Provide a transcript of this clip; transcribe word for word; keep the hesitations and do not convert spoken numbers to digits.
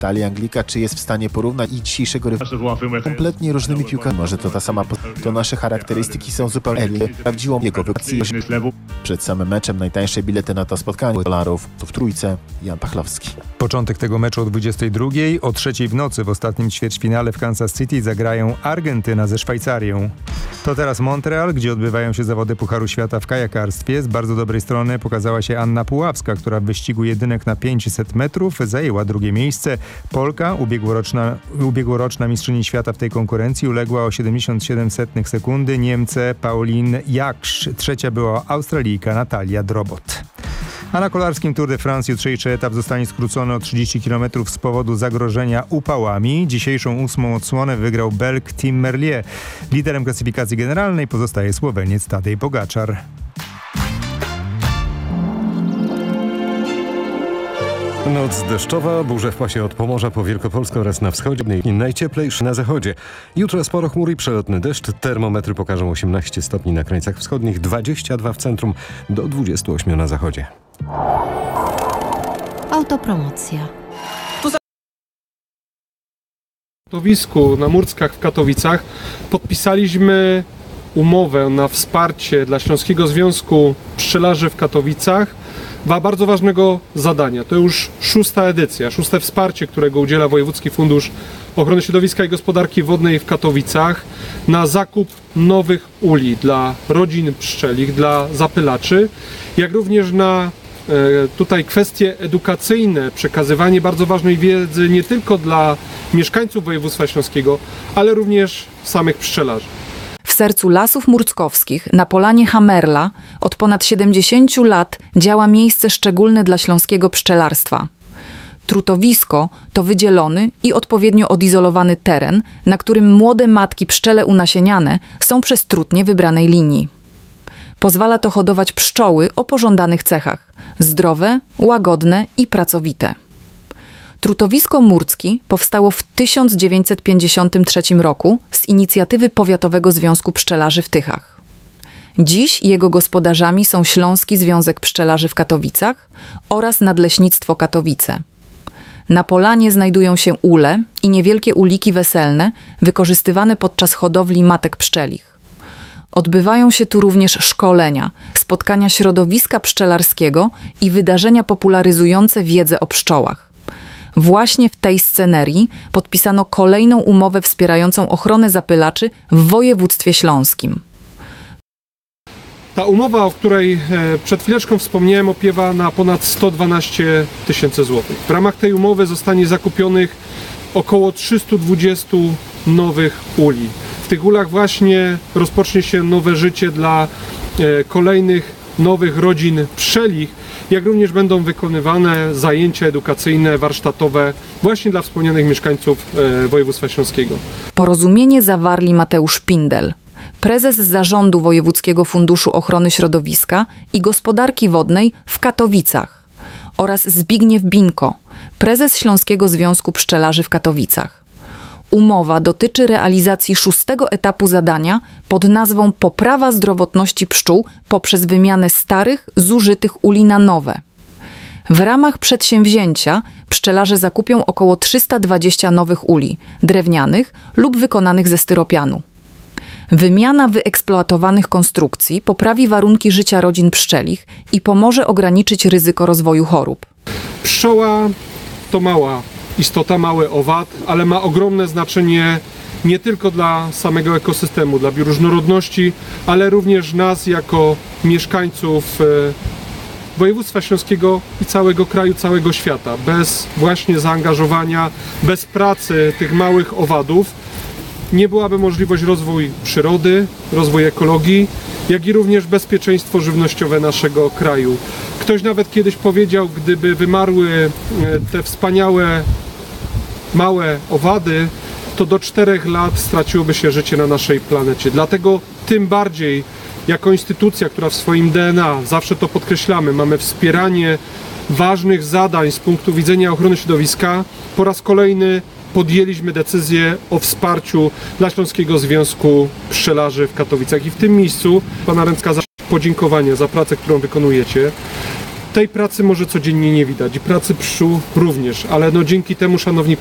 Talii Anglika, czy jest w stanie porównać i dzisiejszego rywala kompletnie różnymi piłkami. Może to ta sama, to nasze charakterystyki są zupełnie inne. Sprawdziło jego wypłaci. Przed samym meczem najtańsze bilety na to spotkanie dolarów to w Trójce Jan Pachlowski. Początek tego meczu o dwudziestej drugiej, o trzeciej w nocy w ostatnim ćwierćfinale w Kansas City zagrają Argentyna ze Szwajcarią. To teraz Montreal, gdzie odbywają się zawody Pucharu Świata w kajakarstwie. Z bardzo dobrej strony pokazała się Anna Puławska, która w wyścigu jedynek na pięćset metrów zajęła drugie miejsce. Polka, ubiegłoroczna, ubiegłoroczna mistrzyni świata w tej konkurencji, uległa o siedemdziesiąt siedem setnych sekundy Niemce Pauline Jaksz. Trzecia była Australijka Natalia Drobot. A na kolarskim Tour de France jutrzejszy etap zostanie skrócony o trzydzieści kilometrów z powodu zagrożenia upałami. Dzisiejszą ósmą odsłonę wygrał Belg Tim Merlier. Liderem klasyfikacji generalnej pozostaje Słoweniec Tadej Pogaczar. Noc deszczowa, burze w pasie od Pomorza po Wielkopolskę oraz na wschodzie i najcieplejszy na zachodzie. Jutro sporo chmur i przelotny deszcz. Termometry pokażą osiemnaście stopni na krańcach wschodnich, dwadzieścia dwa w centrum, do dwudziestu ośmiu na zachodzie. Autopromocja. W lodowisku na Murckach w Katowicach podpisaliśmy umowę na wsparcie dla Śląskiego Związku Pszczelarzy w Katowicach dla bardzo ważnego zadania. To już szósta edycja, szóste wsparcie, którego udziela Wojewódzki Fundusz Ochrony Środowiska i Gospodarki Wodnej w Katowicach na zakup nowych uli dla rodzin pszczelich, dla zapylaczy, jak również na e, tutaj kwestie edukacyjne, przekazywanie bardzo ważnej wiedzy nie tylko dla mieszkańców województwa śląskiego, ale również samych pszczelarzy. W sercu Lasów Murckowskich, na polanie Hamerla, od ponad siedemdziesięciu lat działa miejsce szczególne dla śląskiego pszczelarstwa. Trutowisko to wydzielony i odpowiednio odizolowany teren, na którym młode matki pszczele unasieniane są przez trutnie wybranej linii. Pozwala to hodować pszczoły o pożądanych cechach – zdrowe, łagodne i pracowite. Trutowisko Murcki powstało w tysiąc dziewięćset pięćdziesiątym trzecim roku z inicjatywy Powiatowego Związku Pszczelarzy w Tychach. Dziś jego gospodarzami są Śląski Związek Pszczelarzy w Katowicach oraz Nadleśnictwo Katowice. Na polanie znajdują się ule i niewielkie uliki weselne wykorzystywane podczas hodowli matek pszczelich. Odbywają się tu również szkolenia, spotkania środowiska pszczelarskiego i wydarzenia popularyzujące wiedzę o pszczołach. Właśnie w tej scenerii podpisano kolejną umowę wspierającą ochronę zapylaczy w województwie śląskim. Ta umowa, o której przed chwileczką wspomniałem, opiewa na ponad sto dwanaście tysięcy złotych. W ramach tej umowy zostanie zakupionych około trzysta dwadzieścia nowych uli. W tych ulach właśnie rozpocznie się nowe życie dla kolejnych nowych rodzin pszczelich, jak również będą wykonywane zajęcia edukacyjne, warsztatowe właśnie dla wspomnianych mieszkańców województwa śląskiego. Porozumienie zawarli Mateusz Pindel, prezes zarządu Wojewódzkiego Funduszu Ochrony Środowiska i Gospodarki Wodnej w Katowicach, oraz Zbigniew Binko, prezes Śląskiego Związku Pszczelarzy w Katowicach. Umowa dotyczy realizacji szóstego etapu zadania pod nazwą Poprawa zdrowotności pszczół poprzez wymianę starych, zużytych uli na nowe. W ramach przedsięwzięcia pszczelarze zakupią około trzysta dwadzieścia nowych uli, drewnianych lub wykonanych ze styropianu. Wymiana wyeksploatowanych konstrukcji poprawi warunki życia rodzin pszczelich i pomoże ograniczyć ryzyko rozwoju chorób. Pszczoła to mała istota, mały owad, ale ma ogromne znaczenie nie tylko dla samego ekosystemu, dla bioróżnorodności, ale również nas jako mieszkańców województwa śląskiego i całego kraju, całego świata. Bez właśnie zaangażowania, bez pracy tych małych owadów nie byłaby możliwość rozwój przyrody, rozwój ekologii, jak i również bezpieczeństwo żywnościowe naszego kraju. Ktoś nawet kiedyś powiedział, gdyby wymarły te wspaniałe małe owady, to do czterech lat straciłoby się życie na naszej planecie. Dlatego tym bardziej jako instytucja, która w swoim D N A, zawsze to podkreślamy, mamy wspieranie ważnych zadań z punktu widzenia ochrony środowiska, po raz kolejny podjęliśmy decyzję o wsparciu dla Śląskiego Związku Pszczelarzy w Katowicach. I w tym miejscu pana Ręcka za podziękowania za pracę, którą wykonujecie. Tej pracy może codziennie nie widać, pracy pszczół również, ale no dzięki temu, szanowni